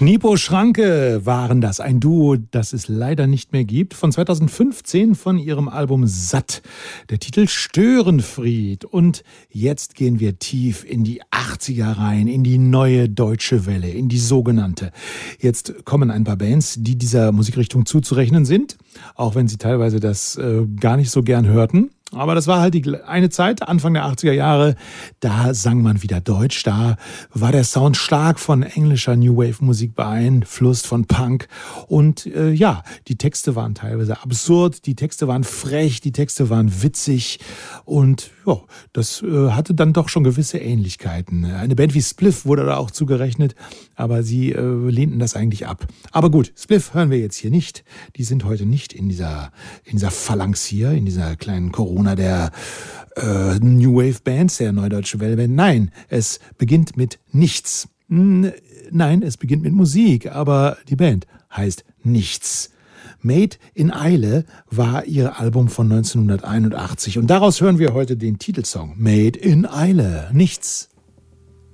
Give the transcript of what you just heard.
Schniepo Schranke waren das, ein Duo, das es leider nicht mehr gibt, von 2015 von ihrem Album Satt. Der Titel Störenfried. Und jetzt gehen wir tief in die 80er rein, in die neue deutsche Welle, in die sogenannte. Jetzt kommen ein paar Bands, die dieser Musikrichtung zuzurechnen sind, auch wenn sie teilweise das gar nicht so gern hörten. Aber das war halt eine Zeit, Anfang der 80er Jahre, da sang man wieder Deutsch, da war der Sound stark von englischer New Wave Musik beeinflusst, von Punk. Und die Texte waren teilweise absurd, die Texte waren frech, die Texte waren witzig und ja, das hatte dann doch schon gewisse Ähnlichkeiten. Eine Band wie Spliff wurde da auch zugerechnet, aber sie lehnten das eigentlich ab. Aber gut, Spliff hören wir jetzt hier nicht. Die sind heute nicht in dieser Phalanx hier, in dieser kleinen Corona der New Wave Bands, der Neudeutsche Welle Band. Nein, es beginnt mit nichts. Nein, es beginnt mit Musik, aber die Band heißt Nichts. Made in Eile war ihr Album von 1981 und daraus hören wir heute den Titelsong Made in Eile. Nichts.